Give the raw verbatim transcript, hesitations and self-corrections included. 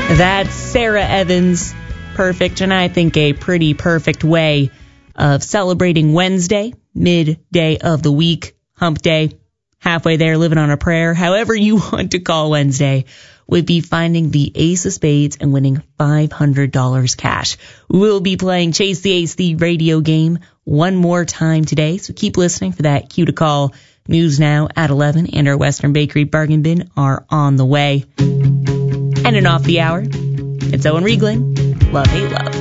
That's Sarah Evans. Perfect, and I think a pretty perfect way of celebrating Wednesday, midday of the week, hump day, halfway there, living on a prayer, however you want to call Wednesday, would be finding the ace of spades and winning five hundred dollars cash. We'll be playing Chase the Ace, the radio game, one more time today, so keep listening for that cue to call. News now at eleven, and our Western Bakery bargain bin are on the way. And an off the hour, it's Owen Riegling. Love, hate, love.